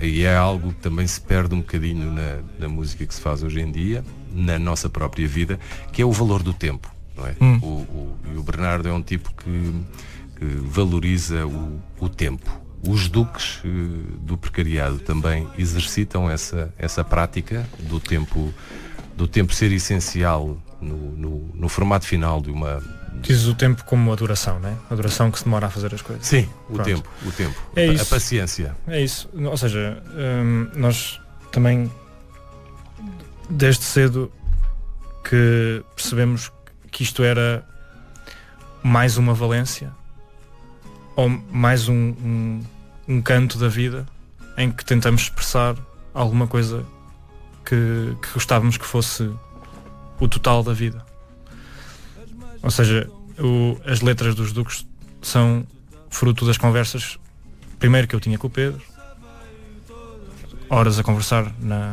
E é algo que também se perde um bocadinho na música que se faz hoje em dia, na nossa própria vida, que é o valor do tempo, não é? E o Bernardo é um tipo que valoriza o tempo. Os duques do precariado também exercitam essa prática do tempo ser essencial no formato final de uma... Dizes o tempo como a duração, não é? A duração que se demora a fazer as coisas. Sim, o tempo. É a paciência. É isso. Ou seja, nós também, desde cedo, que percebemos que isto era mais uma valência, ou mais um canto da vida, em que tentamos expressar alguma coisa que gostávamos que fosse o total da vida. Ou seja, as letras dos Duques são fruto das conversas, primeiro que eu tinha com o Pedro, horas a conversar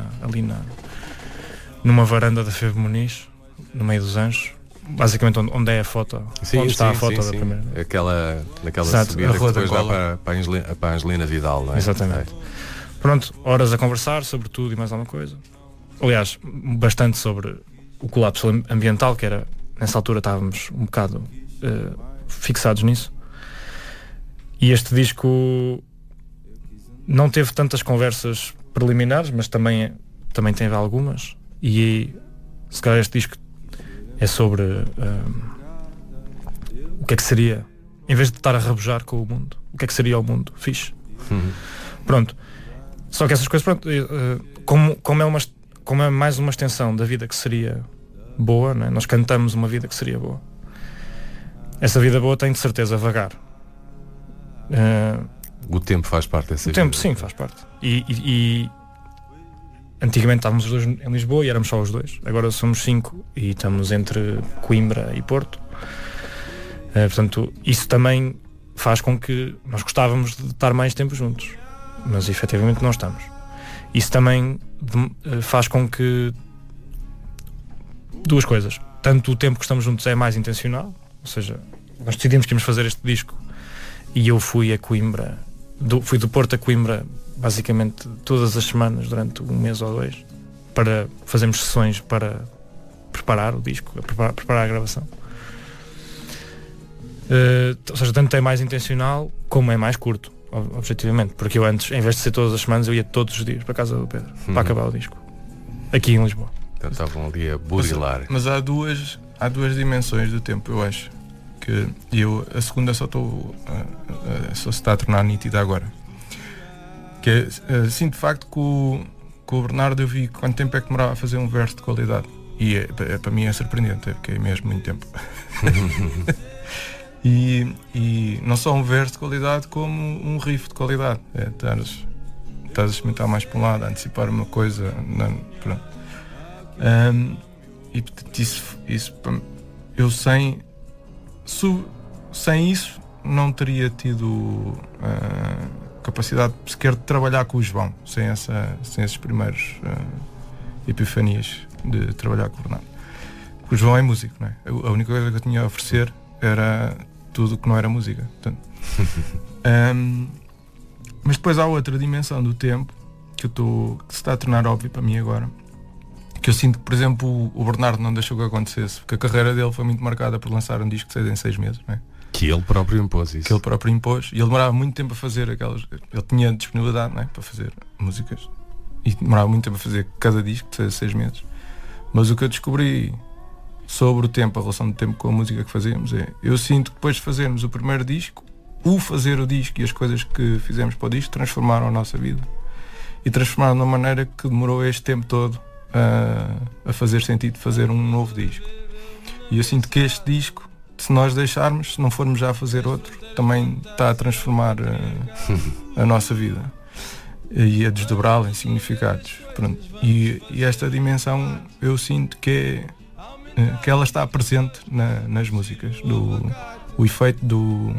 numa varanda da Febe Muniz, no meio dos Anjos, basicamente onde é a foto, onde está a foto da primeira. Naquela subida que depois dá para a Angelina Vidal, não é? Exatamente. Pronto, horas a conversar sobre tudo e mais alguma coisa. Aliás, bastante sobre o colapso ambiental, que era, nessa altura estávamos um bocado fixados nisso. E este disco não teve tantas conversas preliminares, mas também teve algumas. E se calhar este disco é sobre o que é que seria, em vez de estar a rabujar com o mundo, o que é que seria o mundo fixe. Pronto. Só que essas coisas, pronto, como é mais uma extensão da vida que seria boa, né? Nós cantamos uma vida que seria boa. Essa vida boa tem de certeza vagar. O tempo faz parte dessa vida. O tempo, sim, faz parte. E antigamente estávamos os dois em Lisboa e éramos só os dois. Agora somos 5 e estamos entre Coimbra e Porto. Portanto, isso também faz com que nós gostávamos de estar mais tempo juntos, mas efetivamente não estamos. Isso também faz com que duas coisas: tanto o tempo que estamos juntos é mais intencional, ou seja, nós decidimos que íamos fazer este disco e eu fui a Coimbra, fui do Porto a Coimbra basicamente todas as semanas durante 1 mês ou 2 para fazermos sessões para preparar o disco, preparar a gravação. Ou seja, tanto é mais intencional como é mais curto, objetivamente, porque eu antes, em vez de ser todas as semanas, eu ia todos os dias para a casa do Pedro para acabar o disco aqui em Lisboa. Então estavam ali a burilar. Mas há duas dimensões do tempo, eu acho, que a segunda só se está a tornar nítida agora, que é, sim, de facto, com o Bernardo eu vi quanto tempo é que demorava a fazer um verso de qualidade, e para mim é surpreendente, eu fiquei mesmo muito tempo. E não só um verso de qualidade, como um riff de qualidade. Estás a experimentar mais para um lado, a antecipar uma coisa. Pronto. E portanto, isso eu sem isso não teria tido capacidade sequer de trabalhar com o João, sem esses primeiros epifanias de trabalhar com o Bernardo. Porque o João é músico, não é? A única coisa que eu tinha a oferecer era tudo que não era música. Portanto, mas depois há outra dimensão do tempo que se está a tornar óbvio para mim agora, que eu sinto que, por exemplo, o Bernardo não deixou que acontecesse, porque a carreira dele foi muito marcada por lançar um disco de 6 em 6 meses, não é? Que ele próprio impôs isso. Que ele próprio impôs, e ele demorava muito tempo a fazer aquelas... Ele tinha disponibilidade, não é, para fazer músicas, e demorava muito tempo a fazer cada disco de 6 em 6 meses. Mas o que eu descobri sobre o tempo, a relação do tempo com a música que fazíamos, eu sinto que depois de fazermos o primeiro disco, fazer o disco e as coisas que fizemos para o disco transformaram a nossa vida, e transformaram de uma maneira que demorou este tempo todo a fazer sentido fazer um novo disco. E eu sinto que este disco, se nós deixarmos, se não formos já a fazer outro, também está a transformar a nossa vida e a desdobrá-la em significados. Pronto. E esta dimensão eu sinto que ela está presente nas músicas, o efeito do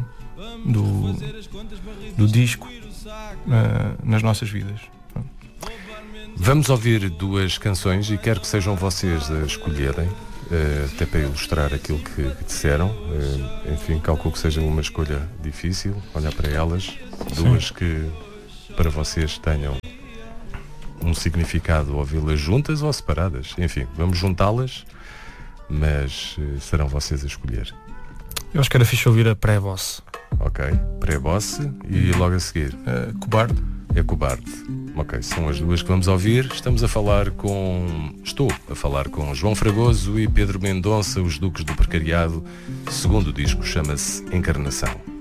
disco nas nossas vidas. Vamos ouvir 2 canções e quero que sejam vocês a escolherem, até para ilustrar aquilo que disseram. Enfim, calculo que seja uma escolha difícil, olhar para elas. 2 que para vocês tenham um significado ouvi-las juntas ou separadas. Enfim, vamos juntá-las, mas serão vocês a escolher. Eu acho que era fixe ouvir a pré-boss. Ok, pré-boss e logo a seguir. Cobarde. É Cobarde. Ok, são as duas que vamos ouvir. Estou a falar com João Fragoso e Pedro Mendonça, os Duques do Precariado. O segundo disco chama-se Encarnação.